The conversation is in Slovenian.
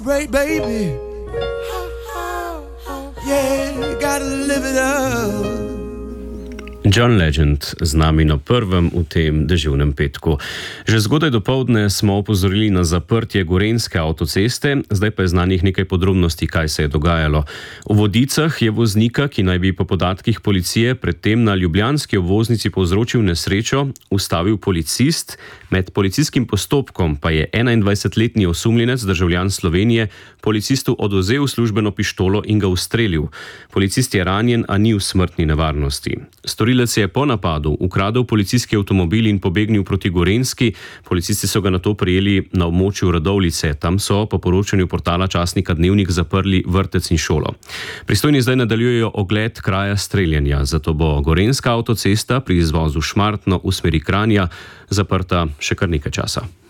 Great baby, yeah, gotta live it up. John Legend z nami na prvem v tem deževnem petku. Že zgodaj dopoldne smo opozorili na zaprtje gorenjske avtoceste, zdaj pa je znanih nekaj podrobnosti, kaj se je dogajalo. V Vodicah je voznika, ki naj bi po podatkih policije predtem na ljubljanski obvoznici povzročil nesrečo, ustavil policist, med policijskim postopkom pa je 21-letni osumljenec, državljan Slovenije, policistu odvzel službeno pištolo in ga ustrelil. Policist je ranjen, a ni v smrtni nevarnosti. Storilec je po napadu ukradel policijski avtomobil in pobegnil proti Gorenjski. Policisti so ga nato prijeli na območju Radovljice. Tam so po poročanju portala časnika Dnevnik zaprli vrtec in šolo. Pristojni zdaj nadaljujejo ogled kraja streljanja, zato bo gorenjska avtocesta pri izvozu Šmartno v smeri Kranja zaprta še kar nekaj časa.